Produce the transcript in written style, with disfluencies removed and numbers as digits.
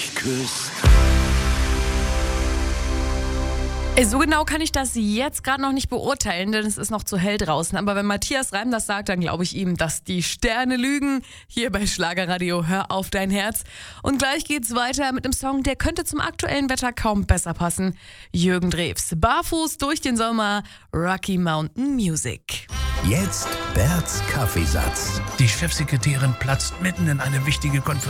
mich küsst. So genau kann ich das jetzt gerade noch nicht beurteilen, denn es ist noch zu hell draußen. Aber wenn Matthias Reim das sagt, dann glaube ich ihm, dass die Sterne lügen. Hier bei Schlagerradio, hör auf dein Herz. Und gleich geht's weiter mit einem Song, der könnte zum aktuellen Wetter kaum besser passen. Jürgen Drews, Barfuß durch den Sommer, Rocky Mountain Music. Jetzt Berts Kaffeesatz. Die Chefsekretärin platzt mitten in eine wichtige Konferenz.